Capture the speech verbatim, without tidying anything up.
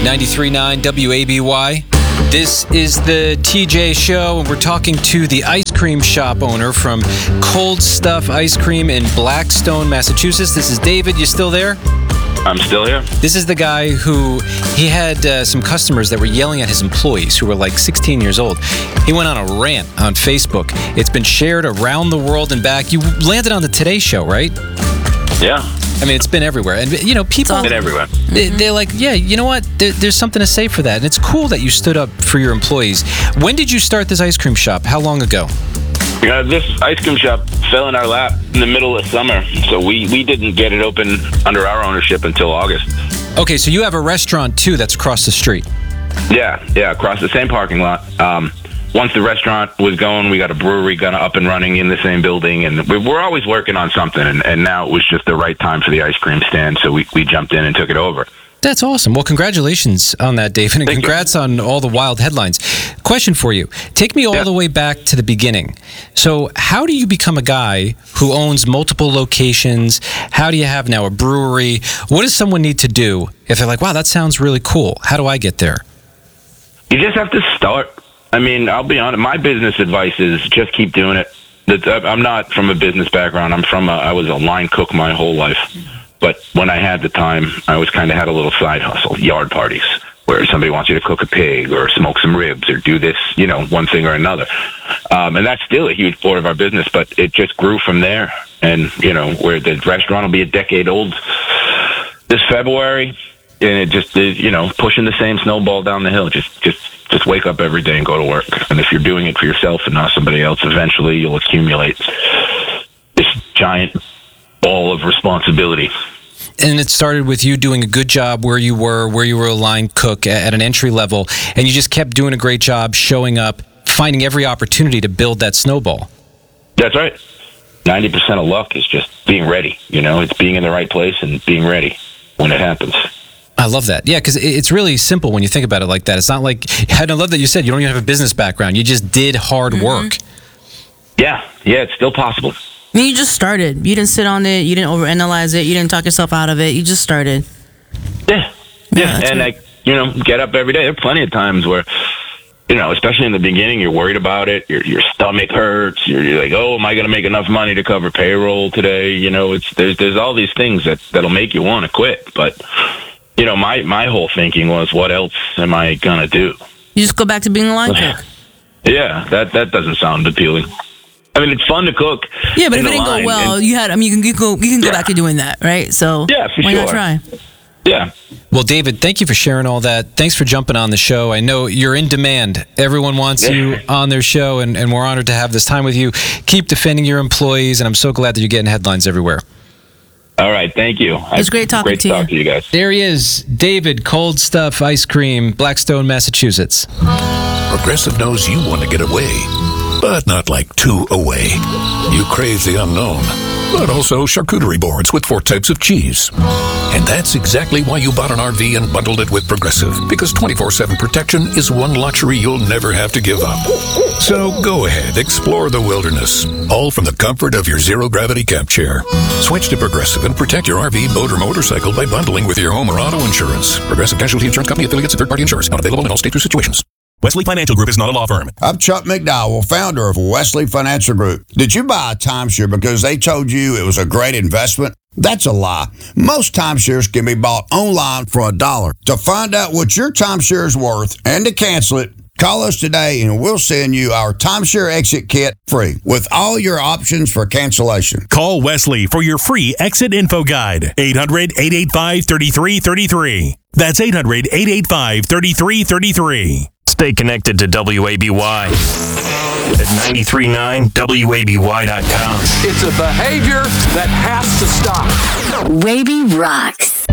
ninety-three point nine W A B Y. This is the T J Show, and we're talking to the ice cream shop owner from Cold Stuff Ice Cream in Blackstone, Massachusetts. This is David. You still there? I'm still here. This is the guy who, he had uh, some customers that were yelling at his employees who were like sixteen years old. He went on a rant on Facebook. It's been shared around the world and back. You landed on the Today Show, right? Yeah. I mean, it's been everywhere. And, you know, people... It's been everywhere. They, they're like, yeah, you know what? There, there's something to say for that. And it's cool that you stood up for your employees. When did you start this ice cream shop? How long ago? Uh, this ice cream shop fell in our lap in the middle of summer, so we, we didn't get it open under our ownership until August. Okay, so you have a restaurant, too, that's across the street. Yeah, yeah, across the same parking lot. Um, once the restaurant was going, we got a brewery got up and running in the same building, and we, we're always working on something, and, and now it was just the right time for the ice cream stand, so we, we jumped in and took it over. That's awesome. Well, congratulations on that, David, and Thank congrats you. on all the wild headlines. Question for you. Take me all Yeah. the way back to the beginning. So how do you become a guy who owns multiple locations? How do you have now a brewery? What does someone need to do if they're like, wow, that sounds really cool? How do I get there? You just have to start. I mean, I'll be honest, my business advice is just keep doing it. That's- I'm not from a business background. I'm from a, I was a line cook my whole life. But when I had the time, I always kind of had a little side hustle, yard parties, where somebody wants you to cook a pig or smoke some ribs or do this, you know, one thing or another. Um, and that's still a huge part of our business, but it just grew from there. And, you know, where the restaurant will be a decade old this February, and it just is, you know, pushing the same snowball down the hill. Just, just, just wake up every day and go to work. And if you're doing it for yourself and not somebody else, eventually you'll accumulate this giant ball of responsibility. And it started with you doing a good job where you were, where you were a line cook at an entry level, and you just kept doing a great job showing up, finding every opportunity to build that snowball. That's right. ninety percent of luck is just being ready. You know, it's being in the right place and being ready when it happens. I love that. Yeah, because it's really simple when you think about it like that. It's not like, and I love that you said you don't even have a business background. You just did hard Mm-hmm. work. Yeah, yeah, it's still possible. I mean, you just started. You didn't sit on it. You didn't overanalyze it. You didn't talk yourself out of it. You just started. Yeah, Yeah, yeah, that's and right. I, you know, get up every day. There are plenty of times where, you know, especially in the beginning, you're worried about it. Your your stomach hurts. You're, you're like, oh, am I going to make enough money to cover payroll today? You know, it's there's there's all these things that that'll make you want to quit. But you know, my my whole thinking was, what else am I gonna do? You just go back to being a line cook. Yeah, that that doesn't sound appealing. I mean, it's fun to cook. Yeah, but if in it a didn't go line, well, and- you had. I mean, you can, you can go. You can go Yeah. back to doing that, right? So Yeah, for why not sure. try? yeah. Well, David, thank you for sharing all that. Thanks for jumping on the show. I know you're in demand. Everyone wants you on their show, and, and we're honored to have this time with you. Keep defending your employees, and I'm so glad that you're getting headlines everywhere. All right, thank you. It was great talking great to to talk you. to you guys. There he is, David, Cold Stuff Ice Cream, Blackstone, Massachusetts. Progressive knows you want to get away, but not like two away. You crave the unknown, but also charcuterie boards with four types of cheese. And that's exactly why you bought an R V and bundled it with Progressive, because twenty-four seven protection is one luxury you'll never have to give up. So go ahead, explore the wilderness, all from the comfort of your zero-gravity camp chair. Switch to Progressive and protect your R V, boat, or motorcycle by bundling with your home or auto insurance. Progressive Casualty Insurance Company, affiliates, and third-party insurers. Not available in all states or situations. Wesley Financial Group is not a law firm. I'm Chuck McDowell, founder of Wesley Financial Group. Did you buy a timeshare because they told you it was a great investment? That's a lie. Most timeshares can be bought online for a dollar. To find out what your timeshare is worth and to cancel it, call us today and we'll send you our timeshare exit kit free with all your options for cancellation. Call Wesley for your free exit info guide. eight hundred, eight eight five, three three three three. That's eight hundred, eight eight five, three three three three. Stay connected to W A B Y at ninety-three point nine W A B Y dot com. It's a behavior that has to stop. Wavy rocks.